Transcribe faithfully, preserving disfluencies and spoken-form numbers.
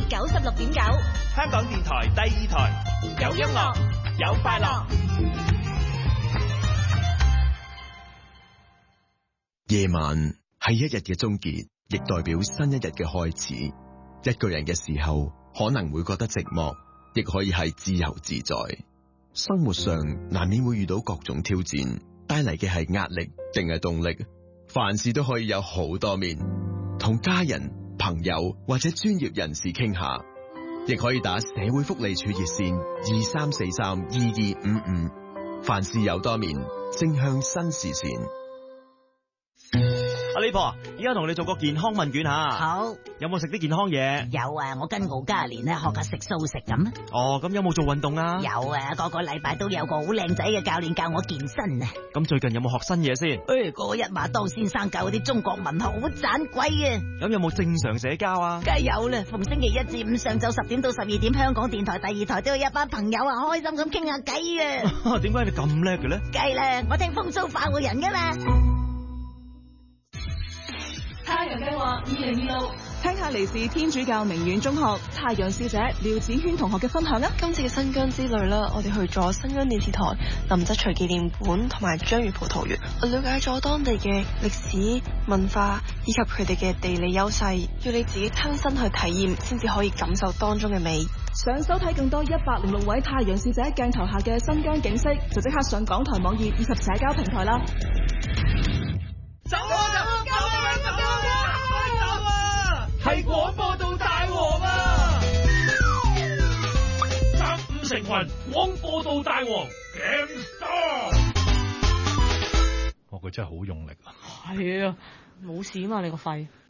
九十六點九， 香港電台第二台，有音樂，有快樂。 夜晚係一日嘅終結，亦代表新一日嘅開始。一個人嘅時候，可能會覺得寂寞，亦可以係自由自在。生活上難免會遇到各種挑戰，帶嚟嘅係壓力定係動力。凡事都可以有好多面，同家人、朋友或者專業人士傾下，亦可以打社會福利處熱線二三四三二二五五。凡事有多面，正向新視線。 阿李婆，而家同你做個健康問卷吓。 好， 有冇食啲健康嘢？ 有啊，我跟敖嘉年咧學下食素食咁啊。 哦，咁有冇做運動啊？ 有啊，個個禮拜都有個好靚仔嘅教練教我健身啊。 咁最近有冇學新嘢先？ 誒，嗰個一馬當先生教嗰啲中國文學好盞鬼啊。 咁有冇正常社交啊？ 梗係有啦，逢星期一至五上晝十點到十二點，香港電台第二台都有一班朋友啊，開心咁傾下偈啊。 點解你咁叻嘅咧？ 梗係啦，我聽風騷快活人噶嘛。 太陽計劃二零二六， 聽下嚟自天主教明遠中學太陽使者廖子軒同學嘅分享啊！ 今次嘅新疆之旅啦，我哋去咗新疆電視台林則徐紀念館同埋章魚葡萄園，我了解咗當地嘅歷史文化以及佢哋嘅地理優勢，要你自己親身去體驗，先至可以感受當中嘅美。 想收睇更多一百零六位太陽使者鏡頭下嘅新疆景色，就即刻上港台網頁以及社交平台啦！ 走啊！走啊！走啊！走啊！係廣播道大王啊！三五成群，廣播道大王 Game Star。 我佢真係好用力啊！ 係啊，冇事嘛你個肺。